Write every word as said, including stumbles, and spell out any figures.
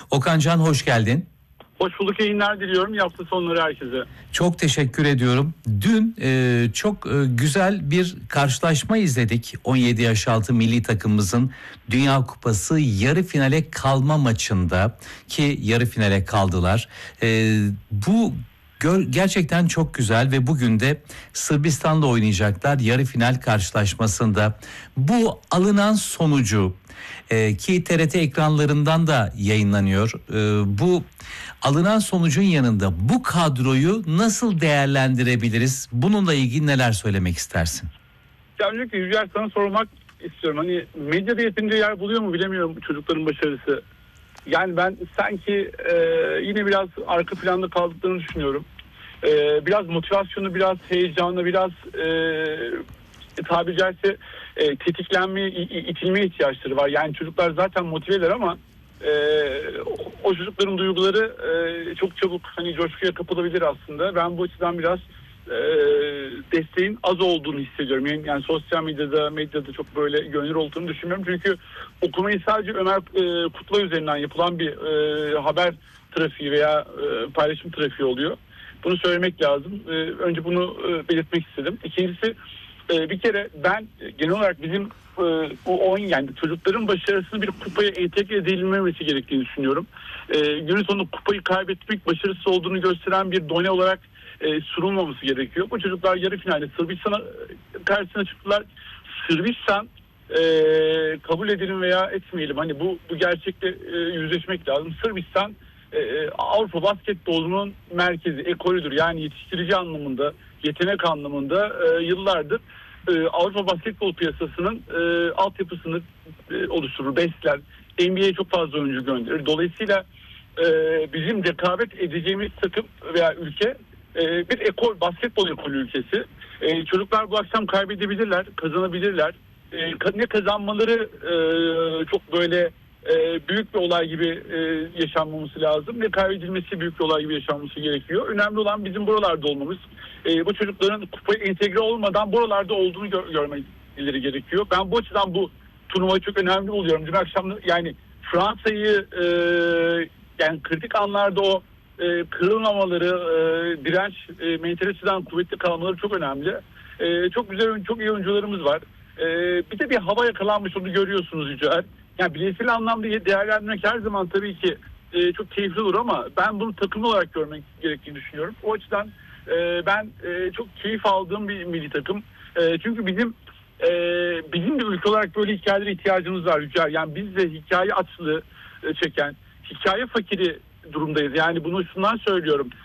Okan Can, hoş geldin. Hoş bulduk, yayınlar diliyorum. İyi hafta sonları herkese. Çok teşekkür ediyorum. Dün e, çok e, güzel bir karşılaşma izledik. on yedi yaş altı milli takımımızın Dünya Kupası yarı finale kalma maçında, ki yarı finale kaldılar. E, bu gerçekten çok güzel ve bugün de Sırbistan'da oynayacaklar yarı final karşılaşmasında. Bu alınan sonucu e, ki T R T ekranlarından da yayınlanıyor. E, bu alınan sonucun yanında bu kadroyu nasıl değerlendirebiliriz? Bununla ilgili neler söylemek istersin? Ya öncelikle Yücel, sana sormak istiyorum. Hani medyada yeterince yer buluyor mu bilemiyorum çocukların başarısı. Yani ben sanki e, yine biraz arka planda kaldıklarını düşünüyorum. E, biraz motivasyonu, biraz heyecanı, biraz e, tabiri caizse e, tetiklenmeye, itilmeye ihtiyaçları var. Yani çocuklar zaten motiveler ama e, o çocukların duyguları e, çok çabuk hani coşkuya kapılabilir aslında. Ben bu açıdan biraz e, desteğin az olduğunu hissediyorum. Yani, yani sosyal medyada, medyada çok böyle görünür olduğunu düşünmüyorum. Çünkü okumayı sadece Ömer e, Kutlay üzerinden yapılan bir e, haber trafiği veya e, paylaşım trafiği oluyor. Bunu söylemek lazım. E, önce bunu e, belirtmek istedim. İkincisi, e, bir kere ben e, genel olarak bizim e, o oyun, yani çocukların başarısını bir kupaya entegre edilmemesi gerektiğini düşünüyorum. E, günün sonunda kupayı kaybetmek başarısız olduğunu gösteren bir done olarak e, sunulmaması gerekiyor. Bu çocuklar yarı finalde Sırbistan'a karşısına çıktılar. Sırbistan e, kabul edelim veya etmeyelim, hani bu bu gerçekle e, yüzleşmek lazım. Sırbistan e, Avrupa basketbolunun merkezi, ekolüdür. Yani yetiştirici anlamında, yetenek anlamında e, yıllardır e, Avrupa basketbol piyasasının e, altyapısını e, oluşturur, besler. N B A'ye çok fazla oyuncu gönderir. Dolayısıyla e, bizim rekabet edeceğimiz takım veya ülke e, bir ekol, basketbol ekolü ülkesi. E, çocuklar bu akşam kaybedebilirler, kazanabilirler. E, ne kazanmaları e, çok böyle e, büyük bir olay gibi e, yaşanmaması lazım, ne kaybedilmesi büyük bir olay gibi yaşanması gerekiyor. Önemli olan bizim buralarda olmamız. E, bu çocukların kupaya entegre olmadan buralarda olduğunu gör, görmeleri gerekiyor. Ben bu açıdan bu turnuvayı çok önemli buluyorum. Dün akşam yani Fransa'yı e, yani kritik anlarda o e, kırılmamaları, e, direnç e, mentaliteden kuvvetli kalmaları çok önemli. E, çok güzel, çok iyi oyuncularımız var. E, bir de bir hava yakalanmış, onu görüyorsunuz Yücel. Yani bireysel anlamda değerlendirmek her zaman tabii ki e, çok keyifli olur ama ben bunu takımlı olarak görmek gerektiğini düşünüyorum. O açıdan e, ben e, çok keyif aldığım bir milli takım. E, çünkü bizim e, bizim de ülke olarak böyle hikayelere ihtiyacımız var Yücel. Yani biz de hikaye açlığı e, çeken, hikaye fakiri durumdayız. Yani bunu şundan söylüyorum.